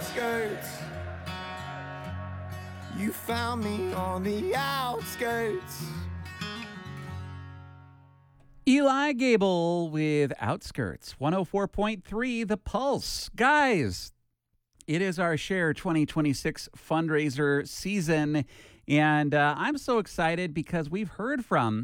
outskirts. You found me on the outskirts. Eli Gable with Outskirts, 104.3 The Pulse. Guys, it is our Share 2026 fundraiser season, and I'm so excited because we've heard from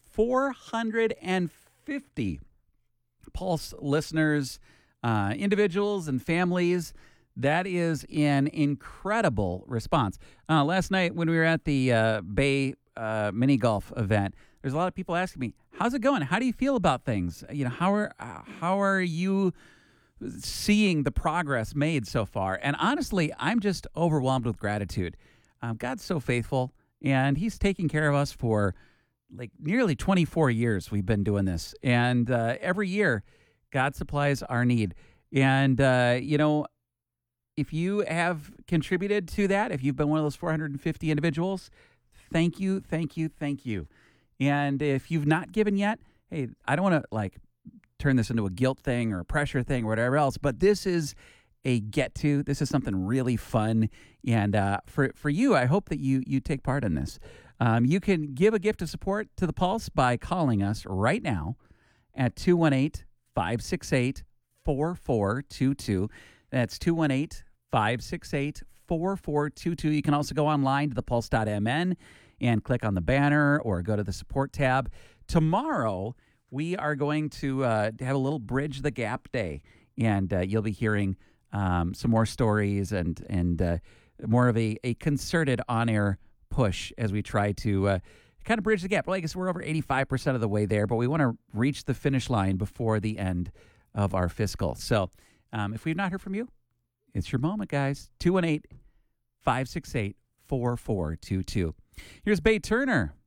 450 Pulse listeners, individuals and families. That is an incredible response. Last night when we were at the Bay mini golf event, there's a lot of people asking me, how's it going? How do you feel about things? You know, how are you seeing the progress made so far? And honestly, I'm just overwhelmed with gratitude. God's so faithful, and he's taking care of us for like nearly 24 years we've been doing this. And every year, God supplies our need. And, if you have contributed to that, if you've been one of those 450 individuals, thank you, thank you, thank you. And if you've not given yet, hey, I don't want to turn this into a guilt thing or a pressure thing or whatever else, but this is a get to. This is something really fun. And for you, I hope that you take part in this. You can give a gift of support to the Pulse by calling us right now at 218-568-4422. That's 218-568-4422. You can also go online to thepulse.mn and click on the banner or go to the support tab. Tomorrow, we are going to have a little Bridge the Gap day, and you'll be hearing some more stories and more of a concerted on-air push as we try to kind of bridge the gap. Well, I guess we're over 85% of the way there, but we want to reach the finish line before the end of our fiscal. So if we've not heard from you, it's your moment, guys. 218-568-4422. Here's Bay Turner